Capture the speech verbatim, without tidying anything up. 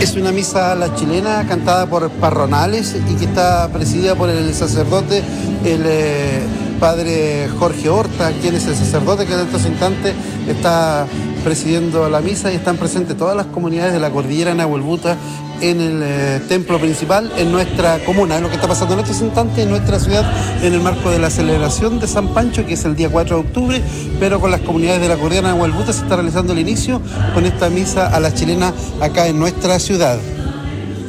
Es una misa a la chilena cantada por parronales y que está presidida por el sacerdote, el eh, padre Jorge Horta, quien es el sacerdote que en estos instantes está presidiendo la misa, y están presentes todas las comunidades de la cordillera Nahuelbuta en el eh, templo principal, en nuestra comuna. Es lo que está pasando en estos instantes en nuestra ciudad, en el marco de la celebración de San Pancho, que es el día cuatro de octubre, pero con las comunidades de la cordillera Nahuelbuta se está realizando el inicio con esta misa a la chilena acá en nuestra ciudad.